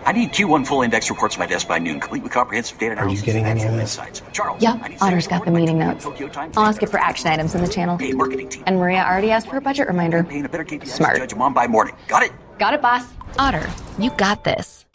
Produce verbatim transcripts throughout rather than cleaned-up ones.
I need Q one full index reports to my desk by noon, complete with comprehensive data analysis. Are you getting any of this? Insights. Charles. Yep, Otter's got the meeting notes. I'll ask it for action items in the channel. Hey, marketing team. And Maria already asked for a budget reminder. Paying a better K P I Smart. Judge them on by morning. Got it? Got it, boss. Otter, you got this.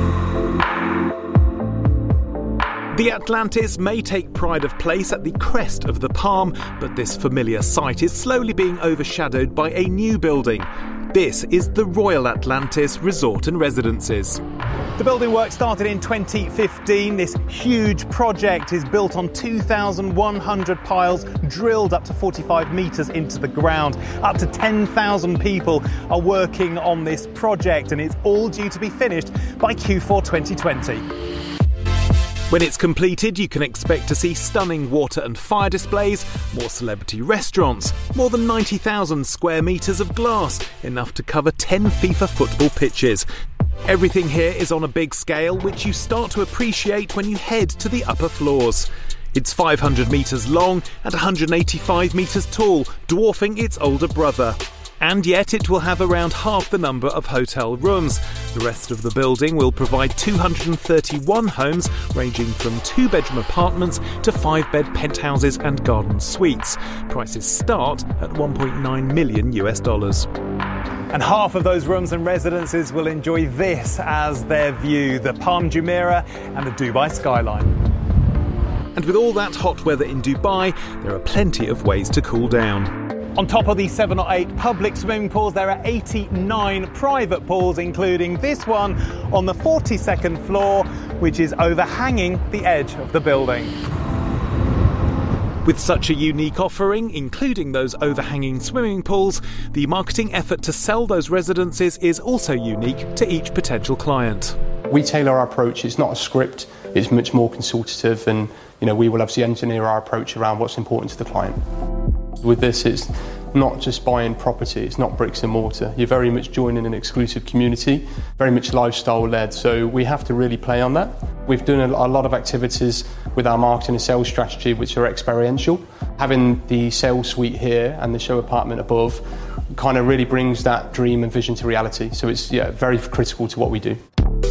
The Atlantis may take pride of place at the crest of the Palm, but this familiar site is slowly being overshadowed by a new building. This is the Royal Atlantis Resort and Residences. The building work started in twenty fifteen. This huge project is built on two thousand one hundred piles, drilled up to forty-five metres into the ground. Up to ten thousand people are working on this project, and it's all due to be finished by Q four twenty twenty. When it's completed, you can expect to see stunning water and fire displays, more celebrity restaurants, more than ninety thousand square metres of glass, enough to cover ten FIFA football pitches. Everything here is on a big scale, which you start to appreciate when you head to the upper floors. It's five hundred metres long and one hundred eighty-five metres tall, dwarfing its older brother. And yet it will have around half the number of hotel rooms. The rest of the building will provide two hundred thirty-one homes, ranging from two-bedroom apartments to five-bed penthouses and garden suites. Prices start at one point nine million US dollars. And half of those rooms and residences will enjoy this as their view, the Palm Jumeirah and the Dubai skyline. And with all that hot weather in Dubai, there are plenty of ways to cool down. On top of these seven or eight public swimming pools, there are eighty-nine private pools, including this one on the forty-second floor, which is overhanging the edge of the building. With such a unique offering, including those overhanging swimming pools, the marketing effort to sell those residences is also unique to each potential client. We tailor our approach. It's not a script. It's much more consultative, and you know we will obviously engineer our approach around what's important to the client. With this, it's not just buying property, it's not bricks and mortar. You're very much joining an exclusive community, very much lifestyle-led, so we have to really play on that. We've done a, a lot of activities with our marketing and sales strategy which are experiential. Having the sales suite here and the show apartment above kind of really brings that dream and vision to reality, so it's yeah, very critical to what we do.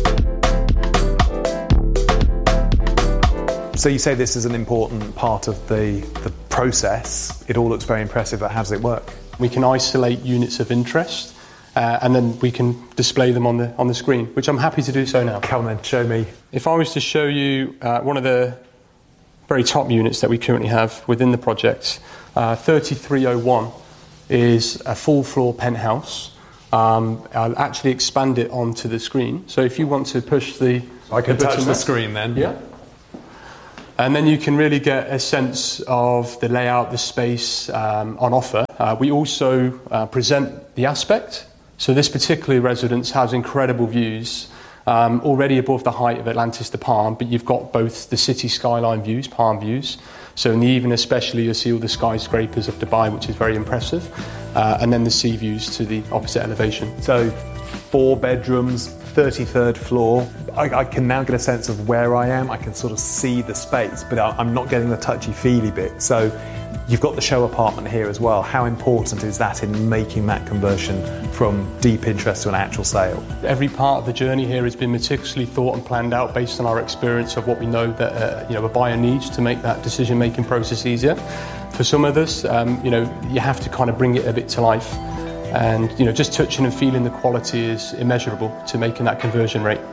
So you say this is an important part of the, the process. It all looks very impressive, but how does it work? We can isolate units of interest uh, and then we can display them on the on the screen, which I'm happy to do so now. Come on then, show me. If I was to show you uh, one of the very top units that we currently have within the project, uh, thirty-three oh one is a full floor penthouse. Um, I'll actually expand it onto the screen. So if you want to push the... I can the touch the there, screen then. Yeah. And then you can really get a sense of the layout, the space um, on offer. Uh, we also uh, present the aspect. So this particular residence has incredible views, um, already above the height of Atlantis to Palm, but you've got both the city skyline views, Palm views. So in the evening especially, you'll see all the skyscrapers of Dubai, which is very impressive. Uh, and then the sea views to the opposite elevation. So four bedrooms, thirty-third floor. I, I can now get a sense of where I am. I can sort of see the space, but I, I'm not getting the touchy-feely bit. So you've got the show apartment here as well. How important is that in making that conversion from deep interest to an actual sale? Every part of the journey here has been meticulously thought and planned out based on our experience of what we know that uh, you know a buyer needs to make that decision-making process easier. For some of us, um, you know, you have to kind of bring it a bit to life. And you know, just touching and feeling the quality is immeasurable to making that conversion rate.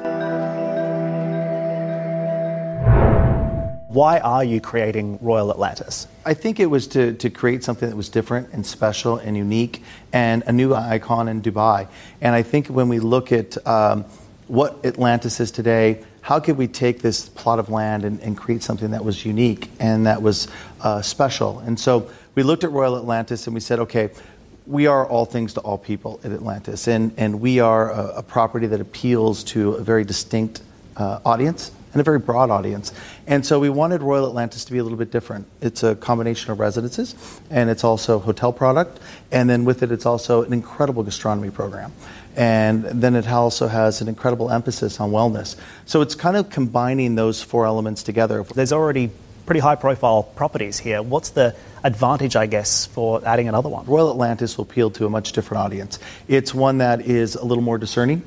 Why are you creating Royal Atlantis? I think it was to, to create something that was different and special and unique and a new icon in Dubai. And I think when we look at um, what Atlantis is today, how could we take this plot of land and, and create something that was unique and that was uh, special? And so we looked at Royal Atlantis and we said, okay, we are all things to all people at Atlantis, and, and we are a, a property that appeals to a very distinct uh, audience and a very broad audience. And so we wanted Royal Atlantis to be a little bit different. It's a combination of residences, and it's also hotel product, and then with it, it's also an incredible gastronomy program. And then it also has an incredible emphasis on wellness. So it's kind of combining those four elements together. There's already pretty high-profile properties here. What's the advantage, I guess, for adding another one? Royal Atlantis will appeal to a much different audience. It's one that is a little more discerning,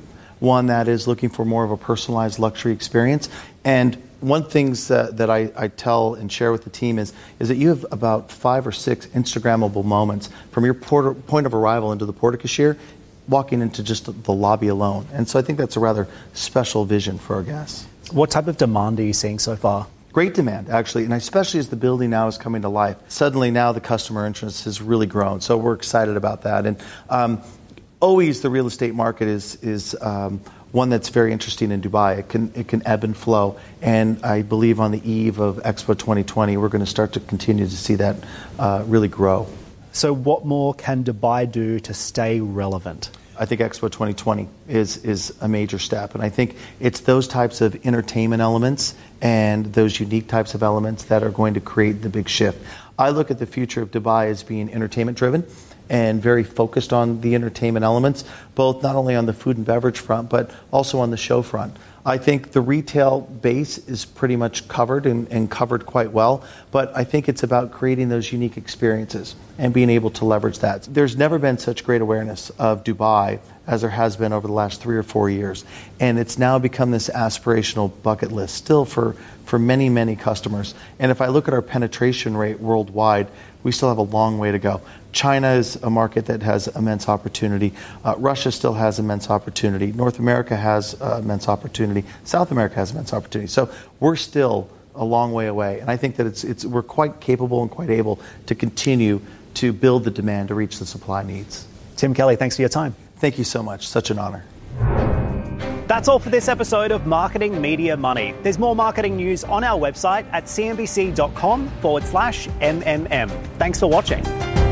one that is looking for more of a personalized luxury experience. And one thing that, that I, I tell and share with the team is, is that you have about five or six Instagrammable moments from your porter, point of arrival into the porta cashier, walking into just the lobby alone. And so I think that's a rather special vision for our guests. What type of demand are you seeing so far? Great demand, actually, and especially as the building now is coming to life. Suddenly now the customer interest has really grown, so we're excited about that. And um, always the real estate market is is um, one that's very interesting in Dubai. It can it can ebb and flow, and I believe on the eve of Expo twenty twenty, we're going to start to continue to see that uh, really grow. So what more can Dubai do to stay relevant? I think Expo twenty twenty is is a major step, and I think it's those types of entertainment elements and those unique types of elements that are going to create the big shift. I look at the future of Dubai as being entertainment driven and very focused on the entertainment elements, both not only on the food and beverage front, but also on the show front. I think the retail base is pretty much covered and, and covered quite well, but I think it's about creating those unique experiences and being able to leverage that. There's never been such great awareness of Dubai as there has been over the last three or four years. And it's now become this aspirational bucket list still for, for many, many customers. And if I look at our penetration rate worldwide, we still have a long way to go. China is a market that has immense opportunity. Uh, Russia still has immense opportunity. North America has uh, immense opportunity. South America has immense opportunity. So we're still a long way away. And I think that it's, it's, we're quite capable and quite able to continue to build the demand to reach the supply needs. Tim Kelly, thanks for your time. Thank you so much. Such an honor. That's all for this episode of Marketing Media Money. There's more marketing news on our website at cnbc.com forward slash MMM. Thanks for watching.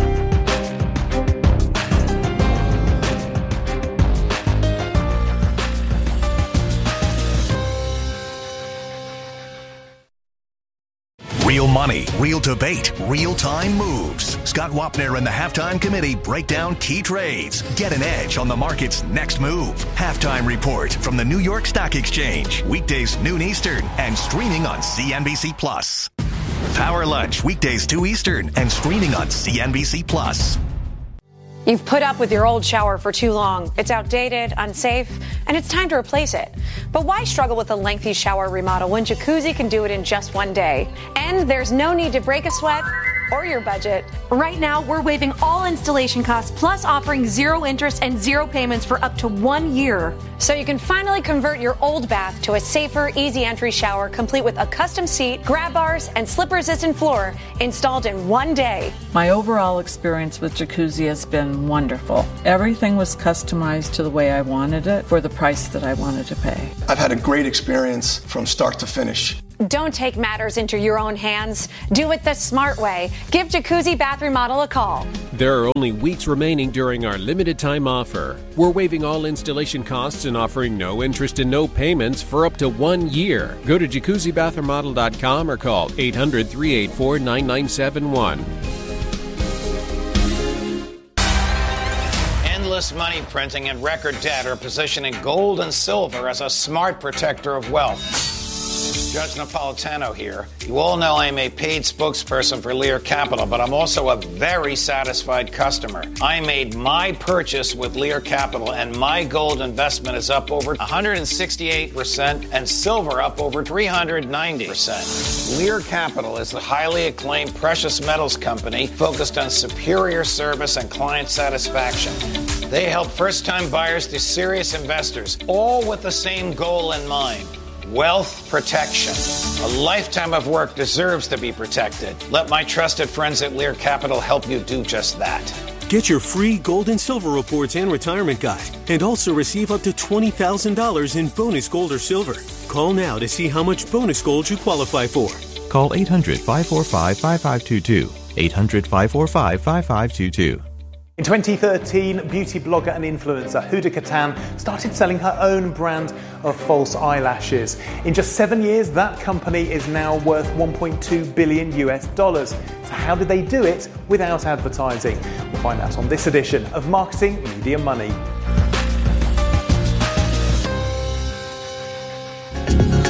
Real money, real debate, real-time moves. Scott Wapner and the Halftime Committee break down key trades. Get an edge on the market's next move. Halftime Report from the New York Stock Exchange. Weekdays noon Eastern and streaming on C N B C Plus. Power Lunch, weekdays two Eastern and streaming on C N B C Plus. You've put up with your old shower for too long. It's outdated, unsafe, and it's time to replace it. But why struggle with a lengthy shower remodel when Jacuzzi can do it in just one day? And there's no need to break a sweat or your budget. Right now, we're waiving all installation costs, plus offering zero interest and zero payments for up to one year. So you can finally convert your old bath to a safer, easy entry shower, complete with a custom seat, grab bars, and slip-resistant floor installed in one day. My overall experience with Jacuzzi has been wonderful. Everything was customized to the way I wanted it for the price that I wanted to pay. I've had a great experience from start to finish. Don't take matters into your own hands. Do it the smart way. Give Jacuzzi Bath Remodel a call. There are only weeks remaining during our limited time offer. We're waiving all installation costs and offering no interest and no payments for up to one year. Go to jacuzzi bath remodel dot com or call eight hundred, three eight four, nine nine seven one. Endless money printing and record debt are positioning gold and silver as a smart protector of wealth. Judge Napolitano here. You all know I'm a paid spokesperson for Lear Capital, but I'm also a very satisfied customer. I made my purchase with Lear Capital, and my gold investment is up over one hundred sixty-eight percent and silver up over three hundred ninety percent. Lear Capital is a highly acclaimed precious metals company focused on superior service and client satisfaction. They help first-time buyers to serious investors, all with the same goal in mind. Wealth protection. A lifetime of work deserves to be protected. Let my trusted friends at Lear Capital help you do just that. Get your free gold and silver reports and retirement guide, and also receive up to twenty thousand dollars in bonus gold or silver. Call now to see how much bonus gold you qualify for. Call eight hundred, five four five, five five two two. eight hundred, five four five, five five two two. In twenty thirteen, beauty blogger and influencer Huda Kattan started selling her own brand of false eyelashes. In just seven years, that company is now worth one point two billion US dollars. So how did they do it without advertising? We'll find out on this edition of Marketing Media Money. The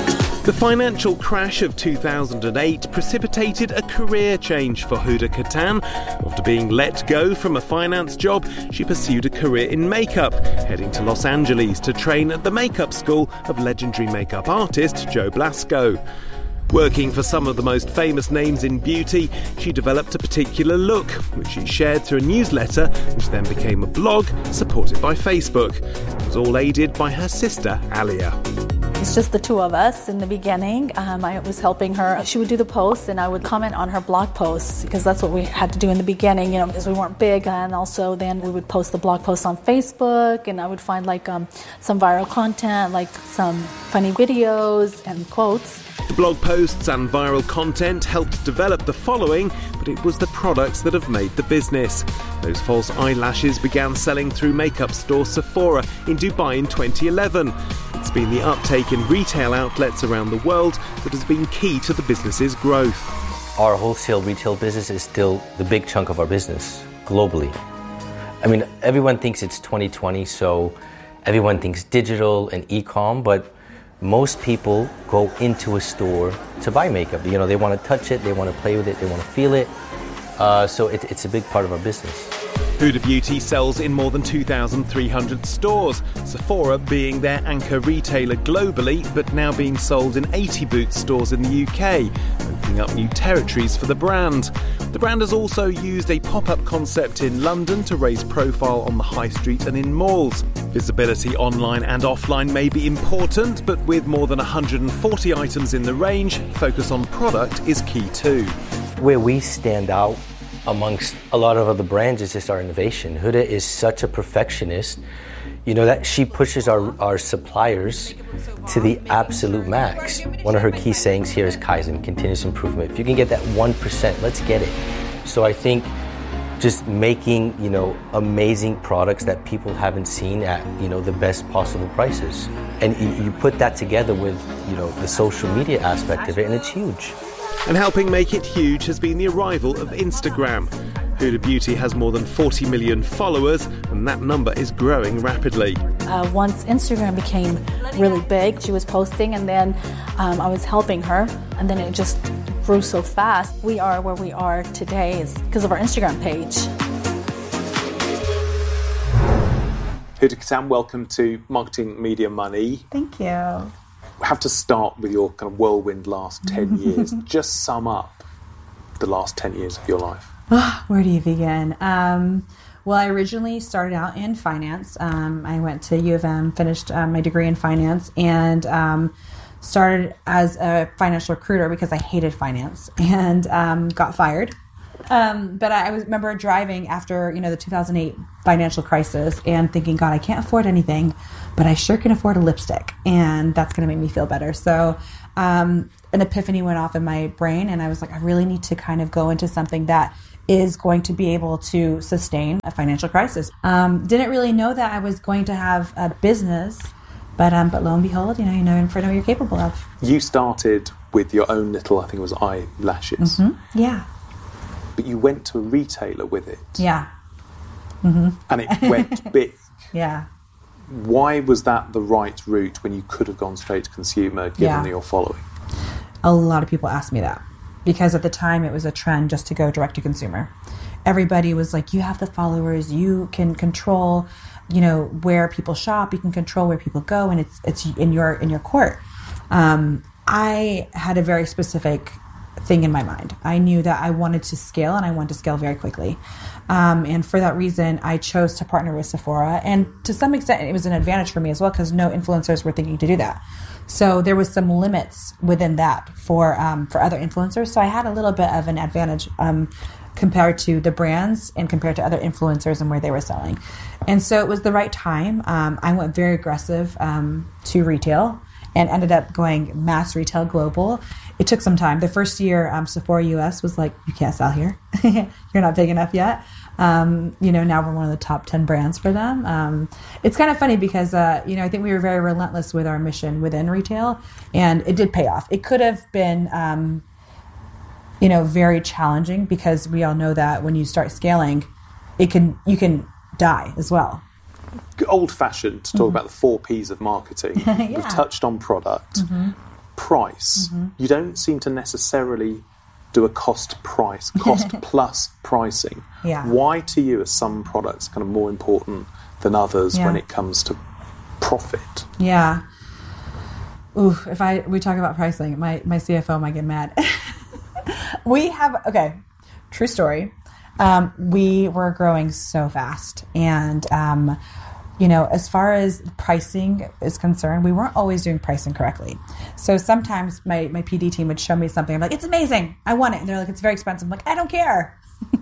The financial crash of two thousand eight precipitated a career change for Huda Kattan. After being let go from a finance job, she pursued a career in makeup, heading to Los Angeles to train at the makeup school of legendary makeup artist Joe Blasco. Working for some of the most famous names in beauty, she developed a particular look, which she shared through a newsletter, which then became a blog supported by Facebook. It was all aided by her sister, Alia. It's just the two of us in the beginning. Um, I was helping her. She would do the posts and I would comment on her blog posts because that's what we had to do in the beginning, you know, because we weren't big. And also then we would post the blog posts on Facebook and I would find like um, some viral content, like some funny videos and quotes. The blog posts and viral content helped develop the following, but it was the products that have made the business. Those false eyelashes began selling through makeup store Sephora in Dubai in twenty eleven. It's been the uptake in retail outlets around the world that has been key to the business's growth. Our wholesale retail business is still the big chunk of our business globally. I mean, everyone thinks it's twenty twenty, so everyone thinks digital and e-com, but most people go into a store to buy makeup. You know, they want to touch it, they want to play with it, they want to feel it. Uh, so it, it's a big part of our business. Huda Beauty sells in more than two thousand three hundred stores, Sephora being their anchor retailer globally, but now being sold in eighty Boots stores in the U K, opening up new territories for the brand. The brand has also used a pop-up concept in London to raise profile on the high street and in malls. Visibility online and offline may be important, but with more than one hundred forty items in the range, focus on product is key too. Where we stand out amongst a lot of other brands is just our innovation. Huda is such a perfectionist, you know, that she pushes our, our suppliers to the absolute max. One of her key sayings here is Kaizen, continuous improvement. If you can get that one percent, let's get it. So I think just making, you know, amazing products that people haven't seen at, you know, the best possible prices. And you, you put that together with, you know, the social media aspect of it, and it's huge. And helping make it huge has been the arrival of Instagram. Huda Beauty has more than forty million followers, and that number is growing rapidly. Uh, once Instagram became really big, she was posting, and then um, I was helping her, and then it just grew so fast. We are where we are today is because of our Instagram page. Huda Kattan, welcome to Marketing Media Money. Thank you. We have to start with your kind of whirlwind last ten years. Just sum up the last ten years of your life. Where do you begin? Um, well, I originally started out in finance. Um, I went to U of M, finished uh, my degree in finance, and um, started as a financial recruiter because I hated finance and um, got fired. Um, but I was remember driving after, you know, the two thousand eight financial crisis and thinking, God, I can't afford anything, but I sure can afford a lipstick, and that's going to make me feel better. So um, an epiphany went off in my brain, and I was like, I really need to kind of go into something that is going to be able to sustain a financial crisis. Um, didn't really know that I was going to have a business, but um, but lo and behold, you know, you know, for what you're capable of. You started with your own little, I think it was eyelashes. Mm-hmm. Yeah. But you went to a retailer with it. Yeah. Mm-hmm. And it went big. Yeah. Why was that the right route when you could have gone straight to consumer, given Yeah. your following? A lot of people ask me that because at the time it was a trend just to go direct to consumer. Everybody was like, you have the followers, you can control, you know, where people shop, you can control where people go, and it's it's in your in your court. Um, I had a very specific thing in my mind. I knew that I wanted to scale, and I wanted to scale very quickly. Um, and for that reason, I chose to partner with Sephora. And to some extent, it was an advantage for me as well because no influencers were thinking to do that. So there was some limits within that for um, for other influencers. So I had a little bit of an advantage um, compared to the brands and compared to other influencers and where they were selling. And so it was the right time. Um, I went very aggressive um, to retail and ended up going mass retail global. It took some time. The first year, um, Sephora U S was like, you can't sell here. You're not big enough yet. Um, you know, now we're one of the top ten brands for them. Um, it's kind of funny because, uh, you know, I think we were very relentless with our mission within retail, and it did pay off. It could have been, um, you know, very challenging because we all know that when you start scaling, it can you can die as well. Old-fashioned to talk Mm-hmm. about the four Ps of marketing. Yeah. We've touched on product. Mm-hmm. price, Mm-hmm. you don't seem to necessarily do a cost price, cost plus pricing. Yeah. Why to you are some products kind of more important than others Yeah. when it comes to profit? Yeah. Ooh, if I we talk about pricing, my, my C F O might get mad. We have, okay, true story. Um, we were growing so fast. And, um, you know, as far as pricing is concerned, we weren't always doing pricing correctly. So sometimes my, my P D team would show me something. I'm like, it's amazing. I want it. And they're like, it's very expensive. I'm like, I don't care.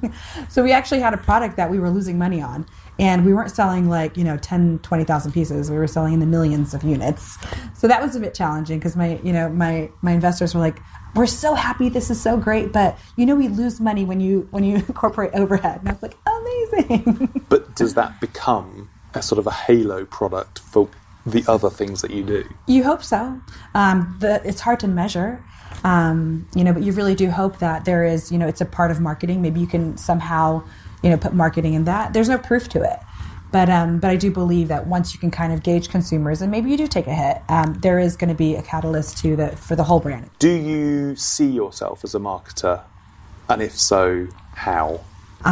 So we actually had a product that we were losing money on. And we weren't selling like, you know, ten, twenty thousand pieces. We were selling in the millions of units. So that was a bit challenging because my, you know, my, my investors were like, we're so happy. This is so great. But, you know, we lose money when you when you incorporate overhead. And I was like, amazing. But does that become a sort of a halo product for the other things that you do? You hope so. Um, the, it's hard to measure, um, you know, but you really do hope that there is, you know, it's a part of marketing. Maybe you can somehow, you know, put marketing in that. There's no proof to it. But um, but I do believe that once you can kind of gauge consumers, and maybe you do take a hit, um, there is going to be a catalyst to the for the whole brand. Do you see yourself as a marketer? And if so, how?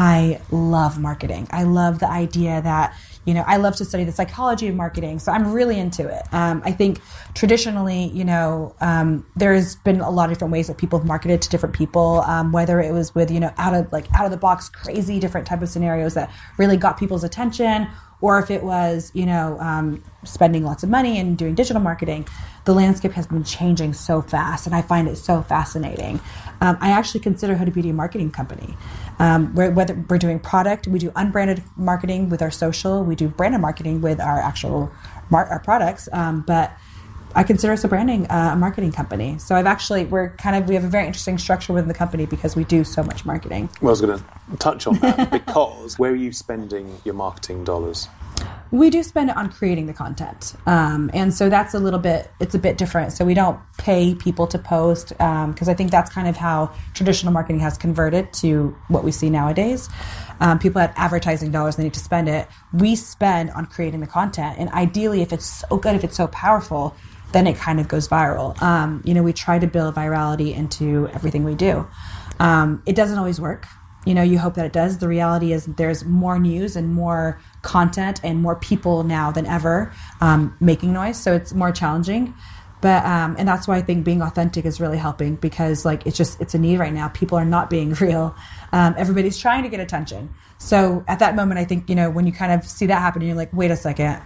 I love marketing. I love the idea that, you know, I love to study the psychology of marketing, so I'm really into it. Um, I think traditionally, you know, um, there's been a lot of different ways that people have marketed to different people, um, whether it was with, you know, out of like out of the box, crazy different type of scenarios that really got people's attention, or if it was, you know, um, spending lots of money and doing digital marketing. The landscape has been changing so fast, and I find it so fascinating. Um, I actually consider Huda Beauty a marketing company. Um, we're, whether we're doing product, we do unbranded marketing with our social, we do branded marketing with our actual mar- our products, um, but I consider us a branding, uh, a marketing company. So I've actually, we're kind of, we have a very interesting structure within the company because we do so much marketing. Well, I was going to touch on that because where are you spending your marketing dollars? We do spend it on creating the content. Um, and so that's a little bit, it's a bit different. So we don't pay people to post because um, I think that's kind of how traditional marketing has converted to what we see nowadays. Um, people have advertising dollars, they need to spend it. We spend on creating the content. And ideally, if it's so good, if it's so powerful, then it kind of goes viral. Um, you know, we try to build virality into everything we do. Um, it doesn't always work. You know, you hope that it does. The reality is there's more news and more content and more people now than ever um, making noise. So it's more challenging. But um, and that's why I think being authentic is really helping because like it's just it's a need right now. People are not being real. Um, everybody's trying to get attention. So at that moment, I think, you know, when you kind of see that happen, you're like, wait a second,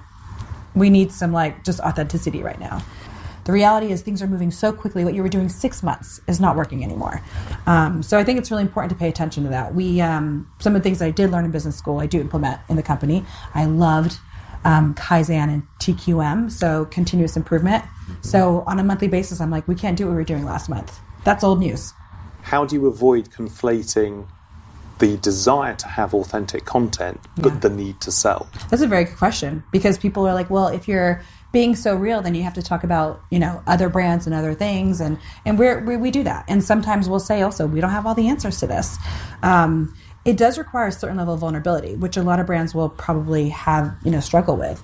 we need some like just authenticity right now. The reality is things are moving so quickly. What you were doing six months is not working anymore. Um, so I think it's really important to pay attention to that. We um, some of the things that I did learn in business school, I do implement in the company. I loved um, Kaizen and T Q M, so continuous improvement. So on a monthly basis, I'm like, we can't do what we were doing last month. That's old news. How do you avoid conflating the desire to have authentic content, but yeah. the need to sell? That's a very good question because people are like, well, if you're being so real, then you have to talk about, you know, other brands and other things. And, and we're, we we do that. And sometimes we'll say also, we don't have all the answers to this. Um, it does require a certain level of vulnerability, which a lot of brands will probably have, you know, struggle with.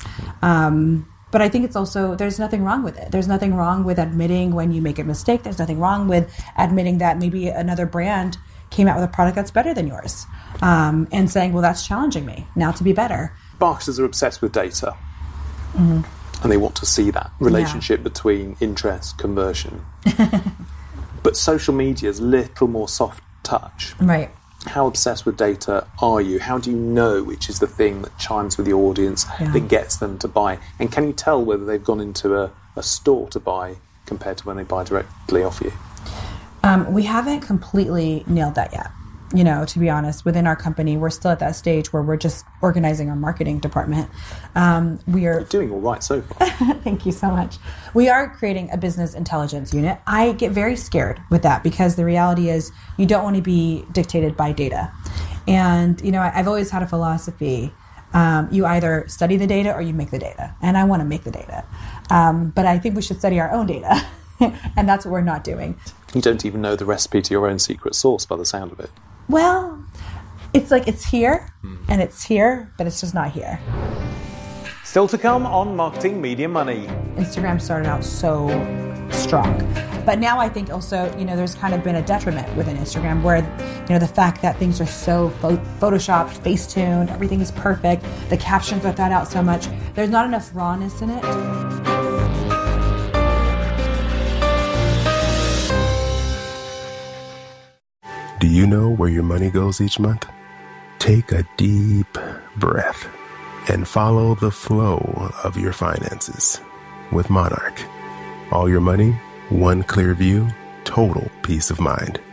Um, but I think it's also, there's nothing wrong with it. There's nothing wrong with admitting when you make a mistake. There's nothing wrong with admitting that maybe another brand came out with a product that's better than yours. Um, and saying, well, that's challenging me now to be better. Marketers are obsessed with data. Mm-hmm. And they want to see that relationship yeah. between interest, conversion. But social media is a little more soft touch. Right. How obsessed with data are you? How do you know which is the thing that chimes with the audience, yeah. that gets them to buy? And can you tell whether they've gone into a, a store to buy compared to when they buy directly off you? Um, we haven't completely nailed that yet. You know, to be honest, within our company, we're still at that stage where we're just organizing our marketing department. Um, we are You're doing all right so far. Thank you so much. We are creating a business intelligence unit. I get very scared with that because the reality is you don't want to be dictated by data. And, you know, I've always had a philosophy. Um, you either study the data or you make the data. And I want to make the data. Um, but I think we should study our own data. And that's what we're not doing. You don't even know the recipe to your own secret sauce by the sound of it. Well, it's like it's here, and it's here, but it's just not here. Still to come on Marketing Media Money. Instagram started out so strong, but now I think also, you know, there's kind of been a detriment within Instagram where, you know, the fact that things are so pho- photoshopped, face-tuned, everything is perfect, the captions are thought out so much, there's not enough rawness in it. Do you know where your money goes each month? Take a deep breath and follow the flow of your finances with Monarch. All your money, one clear view, total peace of mind.